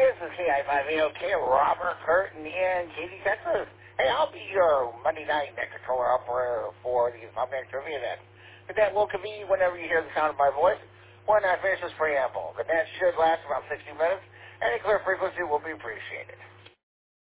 This is KI5AOK, Robert, Kurt, and Ian, Katie, Texas. Hey, I'll be your Monday night net controller operator for the Insomniac Trivia Net. The net will convene whenever you hear the sound of my voice. When I finish this preamble, the net should last about 60 minutes. Any clear frequency will be appreciated.